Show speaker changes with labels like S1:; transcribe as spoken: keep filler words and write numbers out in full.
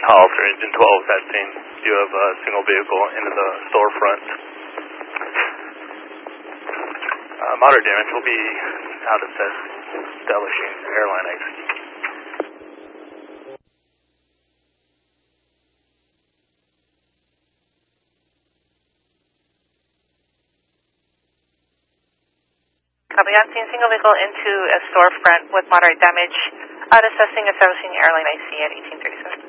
S1: Hall for Engine twelve, that scene. You have a single vehicle into the storefront. Uh, moderate damage will be out of establishing airline exit.
S2: Copy on scene, single vehicle into a storefront with moderate damage. Out assessing establishing airline I C at eighteen thirty-seven.